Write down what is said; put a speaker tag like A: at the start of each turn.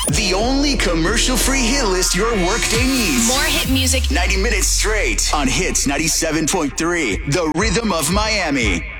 A: The only commercial-free hit list your workday needs.
B: More hit music.
A: 90 minutes straight on Hits 97.3, the rhythm of Miami.